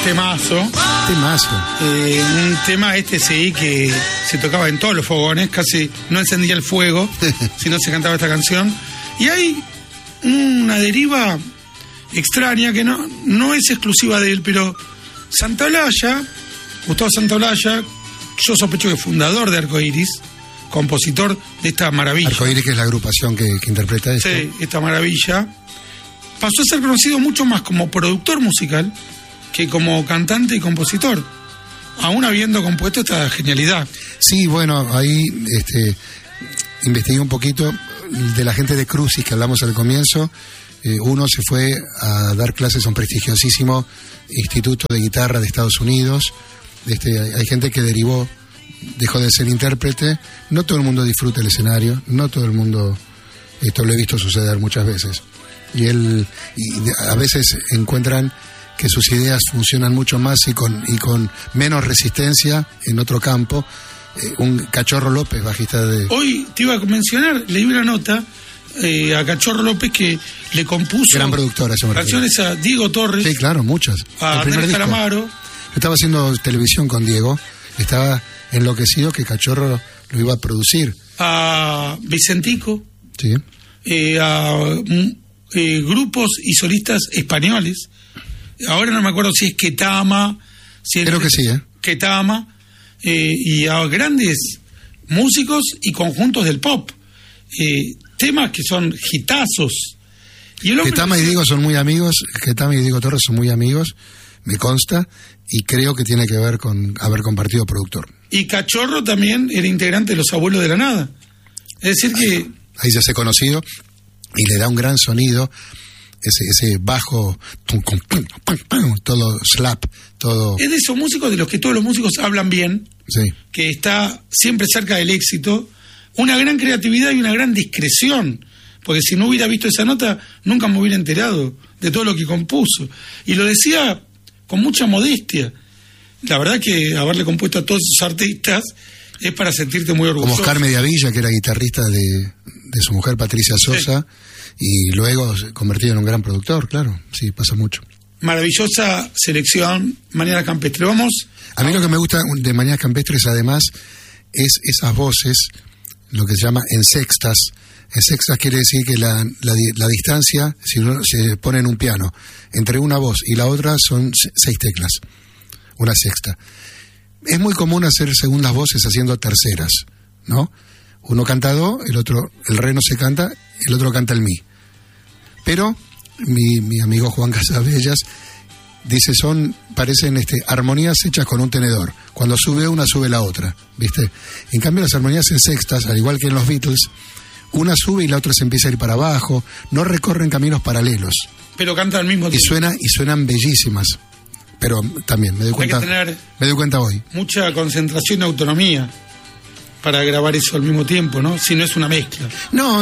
Temazo. Un tema sí que se tocaba en todos los fogones, casi no encendía el fuego si no se cantaba esta canción. Y hay una deriva extraña que no es exclusiva de él, pero Gustavo Santaolalla, yo sospecho que es fundador de Arcoiris, compositor de esta maravilla. Arcoiris, que es la agrupación que interpreta esto. Sí, esta maravilla. Pasó a ser conocido mucho más como productor musical que como cantante y compositor, aún habiendo compuesto esta genialidad. Sí, bueno, ahí investigué un poquito de la gente de Crucis que hablamos al comienzo. Uno se fue a dar clases a un prestigiosísimo instituto de guitarra de Estados Unidos. Hay gente que dejó de ser intérprete. No todo el mundo disfruta el escenario, no todo el mundo, esto lo he visto suceder muchas veces. Y a veces encuentran que sus ideas funcionan mucho más y con menos resistencia en otro campo. Un Cachorro López, bajista de... Hoy te iba a mencionar, leí una nota a Cachorro López que le compuso... Gran productora, canciones a Diego Torres. Sí, claro, muchas. A Andrés Calamaro. Yo estaba haciendo televisión con Diego, estaba enloquecido que Cachorro lo iba a producir. A Vicentico. Sí. A grupos y solistas españoles. Ahora no me acuerdo si es Ketama. Creo que sí, Ketama. Y a grandes músicos y conjuntos del pop. Temas que son hitazos. Ketama y Diego son muy amigos. Ketama y Diego Torres son muy amigos, me consta, y creo que tiene que ver con haber compartido productor. Y Cachorro también era integrante de Los Abuelos de la Nada. Es decir que... Ahí ya se ha conocido y le da un gran sonido, ese bajo, todo slap, todo... Es de esos músicos de los que todos los músicos hablan bien, sí, que está siempre cerca del éxito, una gran creatividad y una gran discreción, porque si no hubiera visto esa nota, nunca me hubiera enterado de todo lo que compuso. Y lo decía con mucha modestia. La verdad que haberle compuesto a todos esos artistas es para sentirte muy orgulloso. Como Oscar Mediavilla, que era guitarrista de su mujer Patricia Sosa, sí, y luego se convertido en un gran productor, claro, sí, pasa mucho. Maravillosa selección, Mañana Campestre. Vamos. A mí lo que me gusta de Mañana Campestres, además, es esas voces, lo que se llama en sextas. En sextas quiere decir que la distancia, si uno se pone en un piano, entre una voz y la otra son 6 teclas, una sexta. Es muy común hacer segundas voces haciendo terceras, ¿no? Uno canta do, el re no se canta, el otro canta el mi. Pero mi amigo Juan Casabellas dice, parecen armonías hechas con un tenedor. Cuando sube una, sube la otra, ¿viste? En cambio, las armonías en sextas, al igual que en los Beatles, una sube y la otra se empieza a ir para abajo, no recorren caminos paralelos. Pero cantan al mismo tiempo. Y suenan bellísimas. Pero también me doy cuenta hoy. Mucha concentración y autonomía para grabar eso al mismo tiempo, ¿no? Si no es una mezcla. No,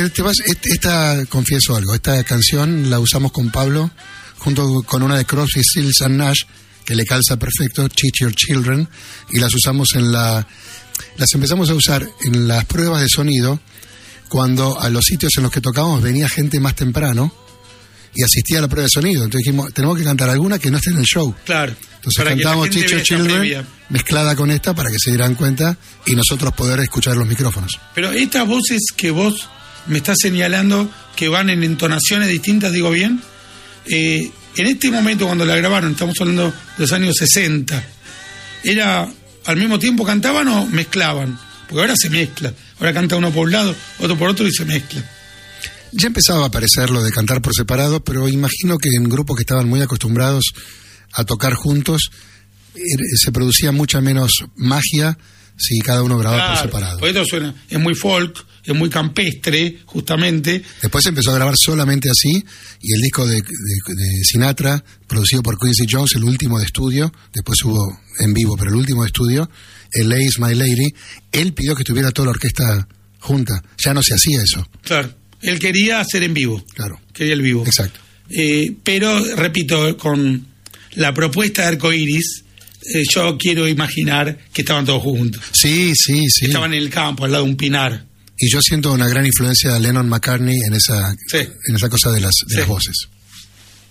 confieso algo, esta canción la usamos con Pablo, junto con una de Crosby, Stills and Nash, que le calza perfecto, Teach Your Children, y las usamos las empezamos a usar en las pruebas de sonido, cuando a los sitios en los que tocábamos venía gente más temprano y asistía a la prueba de sonido. Entonces dijimos, tenemos que cantar alguna que no esté en el show. Claro. Entonces cantamos Teach Your Children mezclada con esta para que se dieran cuenta y nosotros poder escuchar los micrófonos. Pero estas voces que vos me estás señalando, que van en entonaciones distintas, digo bien, en este momento cuando la grabaron, estamos hablando de los años 60, ¿era al mismo tiempo cantaban o mezclaban? Porque ahora se mezcla. Ahora canta uno por un lado, otro por otro y se mezcla. Ya empezaba a aparecer lo de cantar por separado, pero imagino que en grupos que estaban muy acostumbrados a tocar juntos, se producía mucha menos magia si cada uno grababa por separado. Pues esto es muy folk, es muy campestre, justamente. Después se empezó a grabar solamente así, y el disco de Sinatra, producido por Quincy Jones, el último de estudio, después hubo en vivo, pero el último de estudio, el Lay is My Lady, él pidió que estuviera toda la orquesta junta. Ya no se hacía eso. Claro, él quería hacer en vivo. Claro. Quería el vivo. Exacto. Pero, repito, con la propuesta de Arcoiris, yo quiero imaginar que estaban todos juntos. Sí. Estaban en el campo, al lado de un pinar. Y yo siento una gran influencia de Lennon-McCartney en esa cosa de las voces.